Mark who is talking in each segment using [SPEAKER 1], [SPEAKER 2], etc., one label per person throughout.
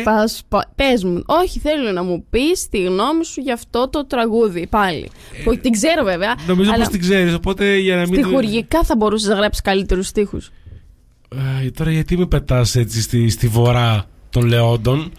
[SPEAKER 1] Θα σου πω, πες μου, όχι, θέλω να μου πεις τη γνώμη σου για αυτό το τραγούδι πάλι. Που την ξέρω βέβαια.
[SPEAKER 2] Νομίζω πως την ξέρεις, οπότε για να μην.
[SPEAKER 1] Στιχουργικά θα μπορούσες να γράψεις καλύτερους στίχους.
[SPEAKER 2] Τώρα γιατί με πετάς έτσι στη βορρά των Λεόντων.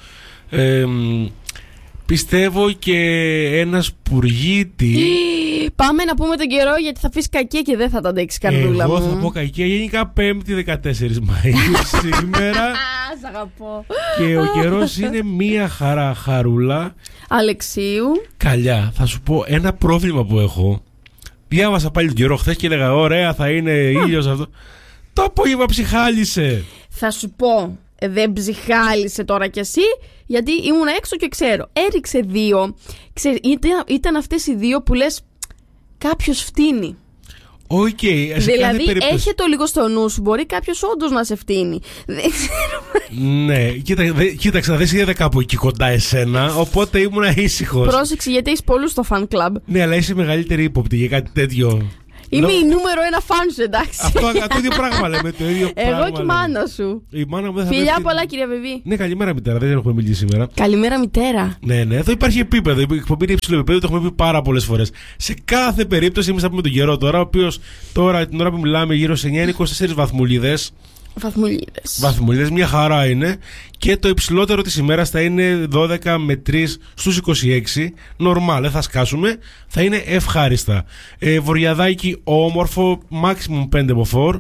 [SPEAKER 2] Πιστεύω και ένα σπουργίτη.
[SPEAKER 1] Πάμε να πούμε τον καιρό, γιατί θα πεις κακία και δεν θα τα αντέξεις καρδούλα μου.
[SPEAKER 2] Εγώ θα πω κακία. Γενικά 5η 14 Μαΐου σήμερα.
[SPEAKER 1] Σ' αγαπώ.
[SPEAKER 2] Και ο καιρός είναι μία χαρά χαρούλα.
[SPEAKER 1] Αλεξίου.
[SPEAKER 2] Καλιά. Θα σου πω ένα πρόβλημα που έχω. Διάβασα πάλι τον καιρό χθες και έλεγα ωραία, θα είναι ήλιος αυτό. Το απόγευμα ψυχάλισε.
[SPEAKER 1] Θα σου πω, δεν ψυχάλισε τώρα κι εσύ, γιατί ήμουν έξω και ξέρω. Έριξε 2. Ήταν αυτές οι 2 που λες κάποιος φτύνει.
[SPEAKER 2] Okay,
[SPEAKER 1] δηλαδή έχει το λίγο στο νου σου. Μπορεί κάποιος όντως να σε φτύνει. Δεν ξέρω.
[SPEAKER 2] Ναι, κοίταξα, δεν σε είδα κάπου εκεί κοντά εσένα, οπότε ήμουν ήσυχος.
[SPEAKER 1] Πρόσεξε, γιατί έχεις πολλούς στο fan club.
[SPEAKER 2] Ναι, αλλά είσαι μεγαλύτερη ύποπτη για κάτι τέτοιο.
[SPEAKER 1] Είμαι η νούμερο 1 φαν σου, εντάξει.
[SPEAKER 2] Αυτό ίδιο πράγμα λέμε. Το ίδιο πράγμα.
[SPEAKER 1] Εγώ και η μάνα σου.
[SPEAKER 2] Η μάνα μου δεν θα
[SPEAKER 1] Φιλιά πολλά, κυρία Βεβή.
[SPEAKER 2] Ναι, καλημέρα μητέρα, δεν έχουμε μιλήσει σήμερα.
[SPEAKER 1] Καλημέρα μητέρα.
[SPEAKER 2] Ναι, εδώ υπάρχει επίπεδο. Η εκπομπή είναι υψηλό επίπεδο, το έχουμε πει πάρα πολλές φορές. Σε κάθε περίπτωση, εμείς θα πούμε τον καιρό τώρα, ο οποίος τώρα την ώρα που μιλάμε γύρω σε 9 είναι 24 βαθμουλίδες. Βαθμουλίδες, μια χαρά είναι. Και το υψηλότερο της ημέρας θα είναι 12 με 3 στους 26. Νορμάλ, δεν θα σκάσουμε. Θα είναι ευχάριστα. Βορειαδάκι όμορφο, maximum 5 μποφόρ.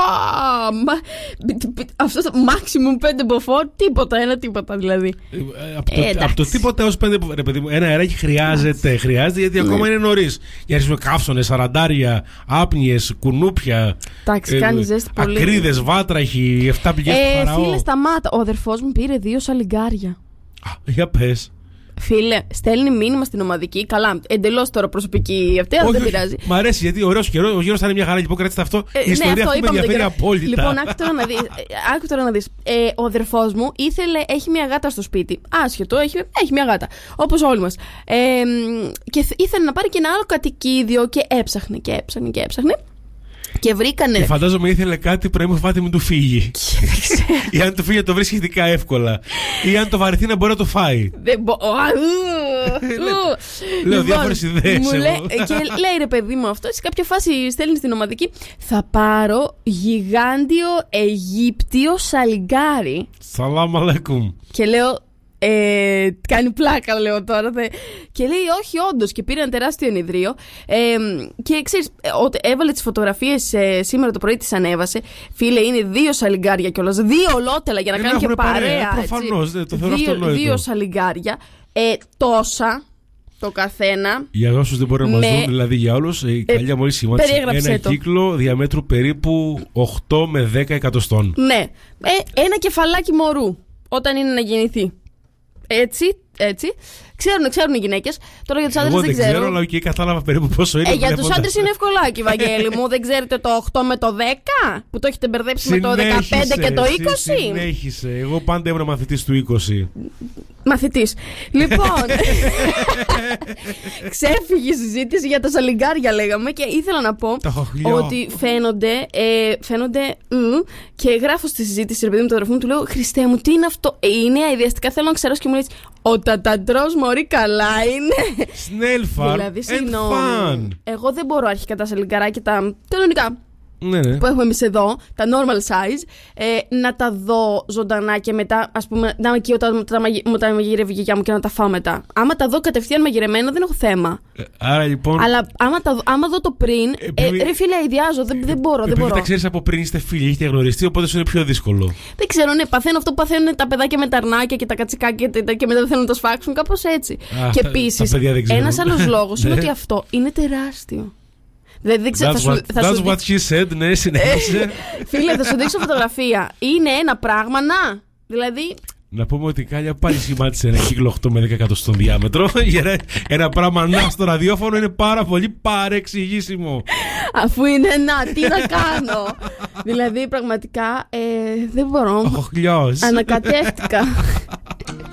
[SPEAKER 1] Αυτό το maximum 5 μποφόρ, τίποτα δηλαδή.
[SPEAKER 2] Από το τίποτα έως 5 μποφόρ. Ένα αεράκι χρειάζεται γιατί ακόμα είναι νωρίς. Για να αρχίσουμε καύσονες, σαραντάρια, άπνιες, κουνούπια.
[SPEAKER 1] Εντάξει, κάνει ζέστη πολύ.
[SPEAKER 2] Ακρίδες, βάτραχοι, 7 πηγές του Φαραώ.
[SPEAKER 1] Φίλε, σταμάτα. Ο αδερφός μου πήρε 2 σαλιγκάρια.
[SPEAKER 2] Για πες.
[SPEAKER 1] Φίλε, στέλνει μήνυμα στην ομαδική. Καλά, εντελώς τώρα προσωπική αυτή, αλλά δεν πειράζει.
[SPEAKER 2] Μ' αρέσει γιατί ωραίος καιρός, ο γύρος θα είναι μια χαρά. Λοιπόν, κρατήστε αυτό. Η ιστορία αυτή με ενδιαφέρει απόλυτα.
[SPEAKER 1] Λοιπόν, άκου τώρα να δεις. Ο αδερφός μου έχει μια γάτα στο σπίτι. Άσχετο, έχει μια γάτα. Όπως όλοι μας. Και ήθελε να πάρει και ένα άλλο κατοικίδιο και έψαχνε. Και βρήκανε.
[SPEAKER 2] Και φαντάζομαι ήθελε κάτι που να μην φάτε μην του φύγει. Ή αν του φύγει να το βρει σχετικά εύκολα. Ή αν το βαρεθεί να μπορεί να το φάει. Λέω διάφορες ιδέες.
[SPEAKER 1] Και λέει ρε παιδί μου αυτό, σε κάποια φάση στέλνει στην ομαδική. Θα πάρω γιγάντιο Αιγύπτιο σαλιγκάρι.
[SPEAKER 2] Σαλάμ αλέκουμ.
[SPEAKER 1] Και λέω. Κάνει πλάκα, λέω τώρα. Και λέει όχι, όντως. Και πήρε ένα τεράστιο ενιδρίο. Και ξέρεις, έβαλε τις φωτογραφίες σήμερα το πρωί, τις ανέβασε. Φίλε, είναι 2 σαλιγκάρια κιόλας. 2 ολότελα για να κάνουν και παρέα.
[SPEAKER 2] Προφανώς, το θεωρώ αυτονόητο.
[SPEAKER 1] 2 σαλιγκάρια. Τόσα το καθένα.
[SPEAKER 2] Για όσους δεν μπορούν να μας δουν, δηλαδή για όλους, η Καλιά μόλις σημάτισε ένα κύκλο διαμέτρου περίπου 8 με 10 εκατοστών.
[SPEAKER 1] Ναι. Ένα κεφαλάκι μωρού όταν είναι να γεννηθεί. Έτσι. Ξέρουν οι γυναίκες. Τώρα για τους άντρες δεν ξέρω.
[SPEAKER 2] Εγώ δεν ξέρω, αλλά και κατάλαβα περίπου πόσο είναι.
[SPEAKER 1] Για τους άντρες είναι ευκολάκι, Βαγγέλη μου. Δεν ξέρετε το 8 με το 10 που το έχετε μπερδέψει με το 15 και το 20.
[SPEAKER 2] Συνέχισε. Εγώ πάντα ήμουν μαθητής του 20.
[SPEAKER 1] Μαθητής. Λοιπόν, ξέφυγε η συζήτηση για τα σαλιγκάρια, λέγαμε, και ήθελα να πω ότι φαίνονται και γράφω στη συζήτηση, ρε παιδί μου, τον αδερφό μου, του λέω Χριστέ μου, τι είναι αυτό, είναι αειδιαστικά, θέλω να ξέρω, και μου λέει όταν τα τρως μωρή καλά είναι.
[SPEAKER 2] Σνέλφαρ
[SPEAKER 1] δηλαδή, συγγνώμη, εγώ δεν μπορώ αρχικά τα σαλιγκαράκια τα κανονικά που έχουμε εμείς εδώ, τα normal size, να τα δω ζωντανά και μετά, ας πούμε, να είμαι εκεί όταν τα μαγειρεύει η γιαγιά μου και να τα φάω μετά. Άμα τα δω κατευθείαν μαγειρεμένα, δεν έχω θέμα.
[SPEAKER 2] Άρα λοιπόν.
[SPEAKER 1] Αλλά άμα δω το πριν, ρε φίλε, ιδιάζω, δεν μπορώ.
[SPEAKER 2] Επειδή τα ξέρεις από πριν, είστε φίλοι, έχετε γνωριστεί, οπότε σου είναι πιο δύσκολο. Δεν
[SPEAKER 1] ξέρω, ναι, παθαίνω αυτό που παθαίνουν τα παιδάκια με τα αρνάκια και τα κατσικάκια και μετά δεν θέλουν να τα σφάξουν, κάπως έτσι. Και επίσης, ένας άλλος λόγος είναι ότι αυτό είναι τεράστιο.
[SPEAKER 2] That's what she said, ναι, συνέχισε.
[SPEAKER 1] Φίλε, θα σου δείξω φωτογραφία. Είναι ένα πράγμα, να. Δηλαδή.
[SPEAKER 2] Να πούμε ότι η Κάλια πάλι σχημάτισε ένα κύκλο 8 με 10 εκατοστών διάμετρο. Ένα πράγμα να στο ραδιόφωνο είναι πάρα πολύ παρεξηγήσιμο.
[SPEAKER 1] Αφού είναι να, τι να κάνω. Δηλαδή, πραγματικά δεν μπορώ.
[SPEAKER 2] Οχλιός.
[SPEAKER 1] Ανακατεύτηκα.